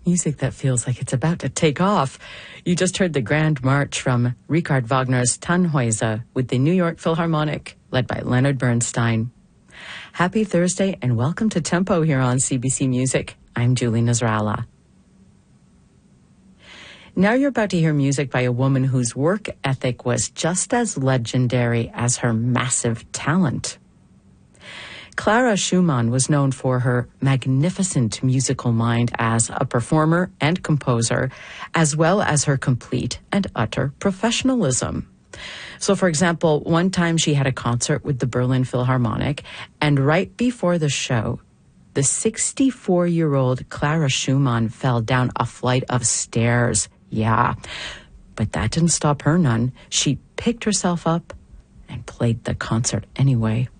Music that feels like it's about to take off. You just heard the Grand March from Richard Wagner's Tannhäuser with the New York Philharmonic, led by Leonard Bernstein. Happy Thursday and welcome to Tempo here on CBC Music. I'm Julie Nasrallah. Now you're about to hear music by a woman whose work ethic was just as legendary as her massive talent. Clara Schumann was known for her magnificent musical mind as a performer and composer, as well as her complete and utter professionalism. So, for example, one time she had a concert with the Berlin Philharmonic, and right before the show, the 64-year-old Clara Schumann fell down a flight of stairs. Yeah, but that didn't stop her none. She picked herself up and played the concert anyway.